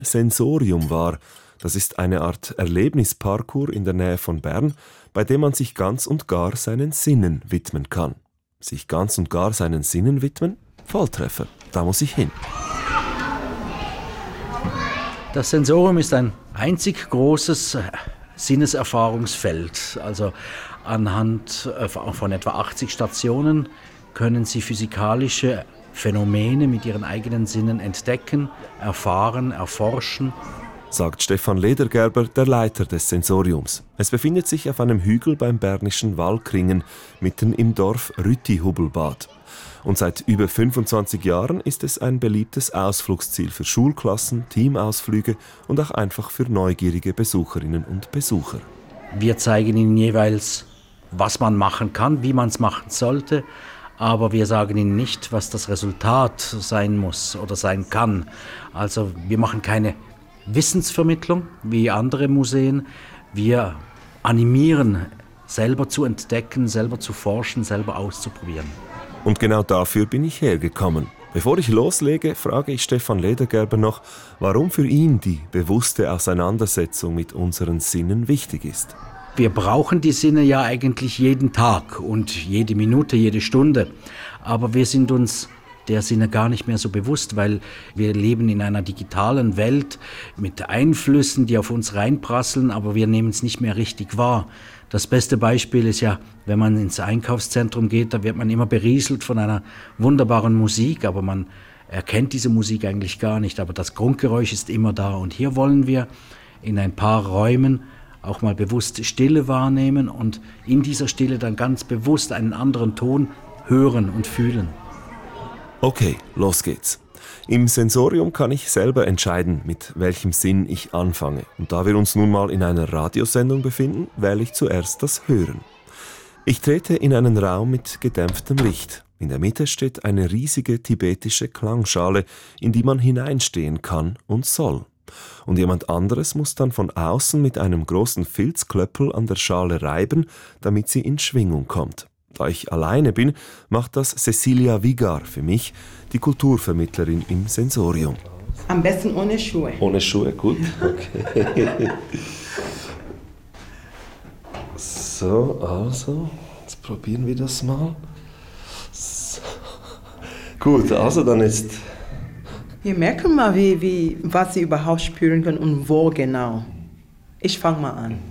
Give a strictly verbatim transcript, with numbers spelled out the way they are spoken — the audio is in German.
Sensorium war. Das ist eine Art Erlebnisparcours in der Nähe von Bern, bei dem man sich ganz und gar seinen Sinnen widmen kann. Sich ganz und gar seinen Sinnen widmen? Volltreffer, da muss ich hin. Das Sensorium ist ein einzig großes Sinneserfahrungsfeld. Also anhand von etwa achtzig Stationen können Sie physikalische Phänomene mit Ihren eigenen Sinnen entdecken, erfahren, erforschen. Sagt Stefan Ledergerber, der Leiter des Sensoriums. Es befindet sich auf einem Hügel beim bernischen Wallkringen, mitten im Dorf Rütti-Hubelbad. Und seit über fünfundzwanzig Jahren ist es ein beliebtes Ausflugsziel für Schulklassen, Teamausflüge und auch einfach für neugierige Besucherinnen und Besucher. Wir zeigen Ihnen jeweils, was man machen kann, wie man es machen sollte, aber wir sagen Ihnen nicht, was das Resultat sein muss oder sein kann. Also wir machen keine Wissensvermittlung wie andere Museen. Wir animieren, selber zu entdecken, selber zu forschen, selber auszuprobieren. Und genau dafür bin ich hergekommen. Bevor ich loslege, frage ich Stefan Ledergerber noch, warum für ihn die bewusste Auseinandersetzung mit unseren Sinnen wichtig ist. Wir brauchen die Sinne ja eigentlich jeden Tag und jede Minute, jede Stunde. Aber wir sind uns der Sinne gar nicht mehr so bewusst, weil wir leben in einer digitalen Welt mit Einflüssen, die auf uns reinprasseln, aber wir nehmen es nicht mehr richtig wahr. Das beste Beispiel ist ja, wenn man ins Einkaufszentrum geht, da wird man immer berieselt von einer wunderbaren Musik, aber man erkennt diese Musik eigentlich gar nicht. Aber das Grundgeräusch ist immer da. Und hier wollen wir in ein paar Räumen auch mal bewusst Stille wahrnehmen und in dieser Stille dann ganz bewusst einen anderen Ton hören und fühlen. Okay, los geht's. Im Sensorium kann ich selber entscheiden, mit welchem Sinn ich anfange. Und da wir uns nun mal in einer Radiosendung befinden, wähle ich zuerst das Hören. Ich trete in einen Raum mit gedämpftem Licht. In der Mitte steht eine riesige tibetische Klangschale, in die man hineinstehen kann und soll. Und jemand anderes muss dann von außen mit einem großen Filzklöppel an der Schale reiben, damit sie in Schwingung kommt. Da ich alleine bin, macht das Cecilia Vigar für mich, die Kulturvermittlerin im Sensorium. Am besten ohne Schuhe. Ohne Schuhe, gut. Okay. So, also, jetzt probieren wir das mal. So. Gut, also dann jetzt. Wir merken mal, wie, wie, was Sie überhaupt spüren können und wo genau. Ich fange mal an.